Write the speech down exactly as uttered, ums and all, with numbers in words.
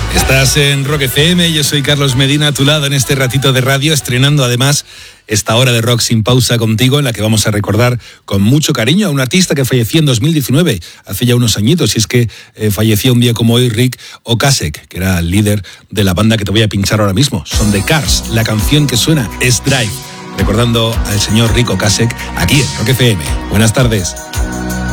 Estás en Rock F M, yo soy Carlos Medina, a tu lado en este ratito de radio, estrenando además esta hora de rock sin pausa contigo, en la que vamos a recordar con mucho cariño a un artista que falleció en dos mil diecinueve, hace ya unos añitos, y es que eh, fallecía un día como hoy Rick Ocasek, que era el líder de la banda que te voy a pinchar ahora mismo. Son The Cars, la canción que suena es Drive, recordando al señor Rick Ocasek aquí en Rock F M. Buenas tardes.